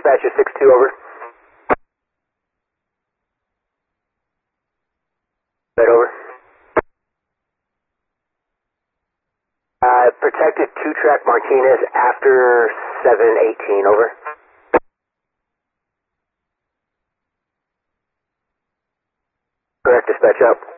Dispatch is 6-2, over. Right, over. Protected 2-track Martinez after 718, over. Correct, dispatch out.